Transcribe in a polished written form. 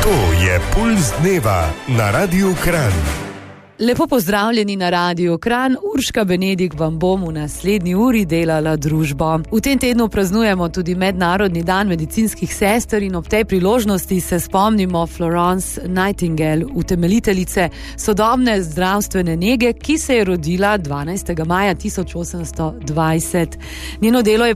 To je Pulz dneva na Radiu Kranj. Lepo pozdravljeni na Radiu Kranj. Urška Benedik vam bom v naslednji uri delala družbo. V tem tednu praznujemo tudi Mednarodni dan medicinskih sester in ob tej priložnosti se spomnimo Florence Nightingale, utemeljiteljice sodobne zdravstvene nege, ki se je rodila 12. maja 1820. Njeno delo je